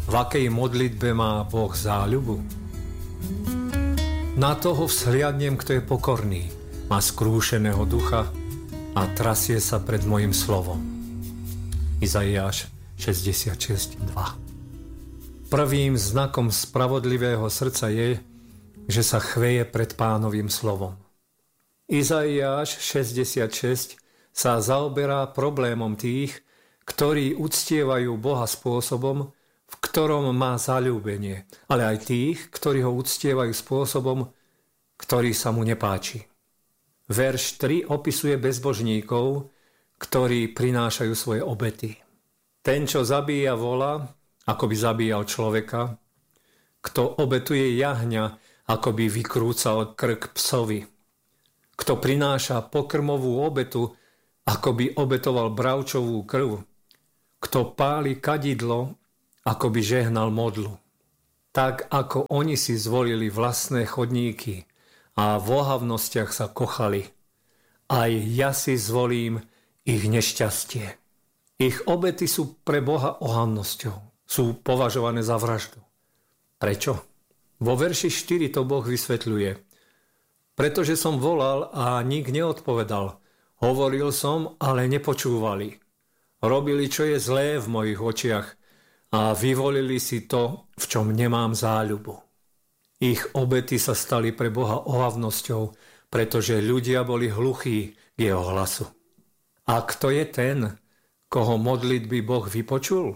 V akej modlitbe má Boh záľubu? Na toho vzhliadnem, kto je pokorný, má skrúšeného ducha a trasie sa pred mojim slovom. Izaiáš 66:2. Prvým znakom spravodlivého srdca je, že sa chveje pred Pánovým slovom. Izaiáš 66 sa zaoberá problémom tých, ktorí uctievajú Boha spôsobom, v ktorom má zaľúbenie, ale aj tých, ktorí ho uctievajú spôsobom, ktorý sa mu nepáči. Verš 3 opisuje bezbožníkov, ktorí prinášajú svoje obety. Ten, čo zabíja vola, ako by zabíjal človeka, kto obetuje jahňa, ako by vykrúcal krk psovi, kto prináša pokrmovú obetu, ako by obetoval bravčovú krv, kto páli kadidlo, ako by žehnal modlu. Tak ako oni si zvolili vlastné chodníky a v ohavnostiach sa kochali, aj ja si zvolím ich nešťastie. Ich obety sú pre Boha ohavnosťou, sú považované za vraždu. Prečo? Vo verši 4 to Boh vysvetľuje. Pretože som volal a nik neodpovedal. Hovoril som, ale nepočúvali. Robili, čo je zlé v mojich očiach a vyvolili si to, v čom nemám záľubu. Ich obety sa stali pre Boha ohavnosťou, pretože ľudia boli hluchí k jeho hlasu. A kto je ten, koho modlitby Boh vypočul?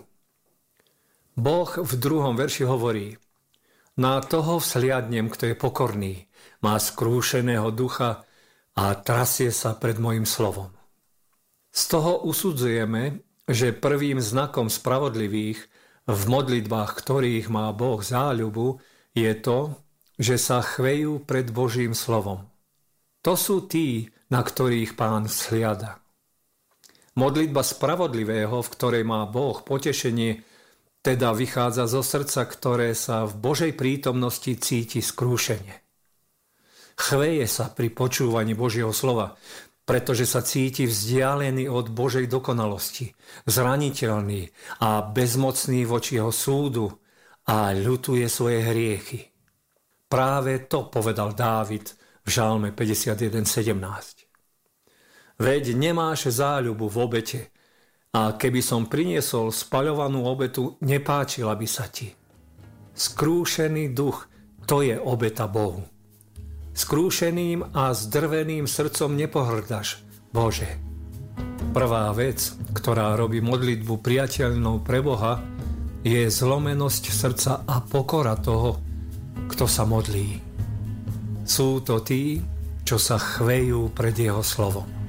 Boh v 2. verši hovorí: Na toho vzhliadnem, kto je pokorný, má skrúšeného ducha a trasie sa pred mojim slovom. Z toho usudzujeme, že prvým znakom spravodlivých v modlitbách, ktorých má Boh záľubu, je to, že sa chvejú pred Božím slovom. To sú tí, na ktorých Pán vzhliada. Modlitba spravodlivého, v ktorej má Boh potešenie, teda vychádza zo srdca, ktoré sa v Božej prítomnosti cíti skrúšene. Chveje sa pri počúvaní Božieho slova, pretože sa cíti vzdialený od Božej dokonalosti, zraniteľný a bezmocný voči jeho súdu a ľutuje svoje hriechy. Práve to povedal Dávid v Žalme 51:17. Veď nemáš záľubu v obete, a keby som priniesol spaľovanú obetu, nepáčila by sa ti. Skrúšený duch, to je obeta Bohu. Skrúšeným a zdrveným srdcom nepohrdaš, Bože. Prvá vec, ktorá robí modlitbu priateľnou pre Boha, je zlomenosť srdca a pokora toho, kto sa modlí. Sú to tí, čo sa chvejú pred jeho slovom.